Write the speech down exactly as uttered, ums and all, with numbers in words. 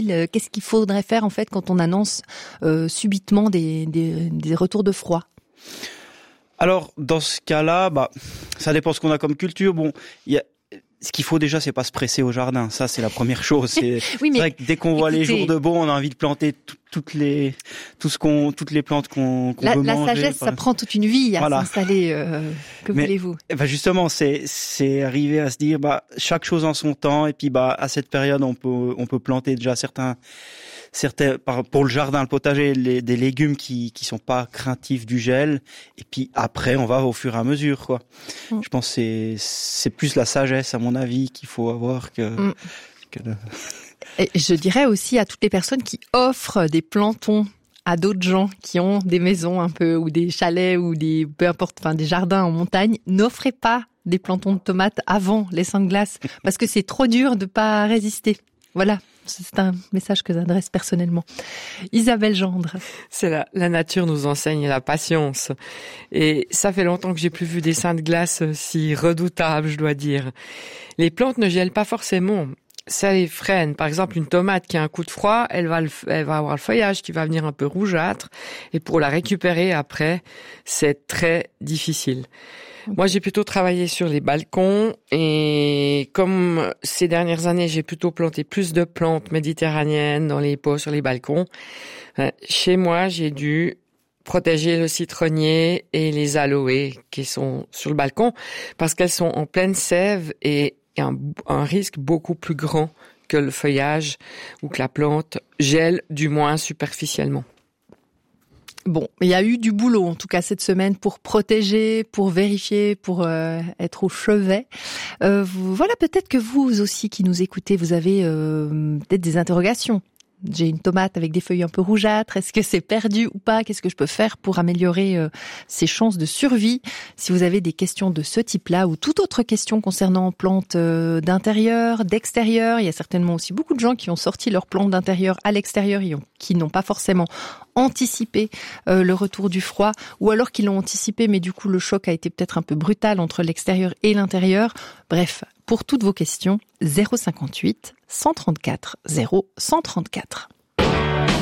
mille. Qu'est-ce qu'il faudrait faire en fait quand on annonce euh, subitement des, des, des retours de froid? Alors, dans ce cas-là, bah, ça dépend ce qu'on a comme culture. Bon, il y a, ce qu'il faut déjà, c'est pas se presser au jardin. Ça, c'est la première chose. C'est, oui, mais c'est vrai que dès qu'on voit écoutez, les jours de beau, on a envie de planter tout, toutes les, tout ce qu'on, toutes les plantes qu'on, qu'on la, veut la manger. sagesse, ça prend toute une vie à voilà. s'installer. Euh, que mais, voulez-vous? Eh ben justement, c'est, c'est arriver à se dire, bah, chaque chose en son temps. Et puis, bah, à cette période, on peut, on peut planter déjà certains, certains, pour le jardin, le potager, les, des légumes qui, qui sont pas craintifs du gel. Et puis après, on va au fur et à mesure, quoi. Mm. Je pense que c'est, c'est plus la sagesse, à mon avis, qu'il faut avoir que, mm. que de... Et je dirais aussi à toutes les personnes qui offrent des plantons à d'autres gens qui ont des maisons un peu, ou des chalets, ou des, peu importe, enfin, des jardins en montagne, n'offrez pas des plantons de tomates avant l'essaim de glace, parce que c'est trop dur de pas résister. Voilà. C'est un message que j'adresse personnellement. Isabelle Gendre. C'est la, la nature nous enseigne la patience. Et ça fait longtemps que j'ai plus vu d'essaims de glace si redoutables, je dois dire. Les plantes ne gèlent pas forcément. Ça les freine. Par exemple, une tomate qui a un coup de froid, elle va, le, elle va avoir le feuillage qui va venir un peu rougeâtre. Et pour la récupérer après, c'est très difficile. Moi, j'ai plutôt travaillé sur les balcons et comme ces dernières années, j'ai plutôt planté plus de plantes méditerranéennes dans les pots sur les balcons. Chez moi, j'ai dû protéger le citronnier et les aloés qui sont sur le balcon parce qu'elles sont en pleine sève et il y a un, un risque beaucoup plus grand que le feuillage ou que la plante gèle, du moins superficiellement. Bon, il y a eu du boulot en tout cas cette semaine pour protéger, pour vérifier, pour euh, être au chevet. Euh, vous, voilà, peut-être que vous aussi qui nous écoutez, vous avez euh, peut-être des interrogations. J'ai une tomate avec des feuilles un peu rougeâtres. Est-ce que c'est perdu ou pas? Qu'est-ce que je peux faire pour améliorer euh, ses chances de survie? Si vous avez des questions de ce type-là ou toute autre question concernant plantes euh, d'intérieur, d'extérieur, il y a certainement aussi beaucoup de gens qui ont sorti leurs plantes d'intérieur à l'extérieur et qui n'ont pas forcément anticipé euh, le retour du froid, ou alors qu'ils l'ont anticipé mais du coup le choc a été peut-être un peu brutal entre l'extérieur et l'intérieur. Bref, pour toutes vos questions, zéro cinquante-huit cent trente-quatre zéro cent trente-quatre.